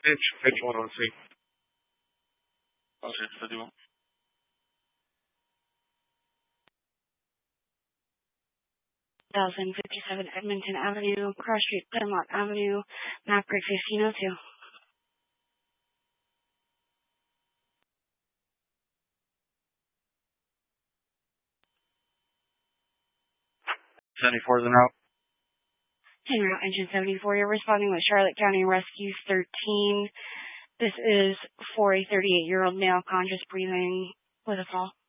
Page 1 on scene. Okay, c'est bon. $1,057 Edmonton Avenue, Cross Street, Claremont Avenue, map grade 1502. 74 is en route. En route, engine 74. You're responding with Charlotte County Rescue 13. This is for a 38-year-old male conscious breathing with a fall.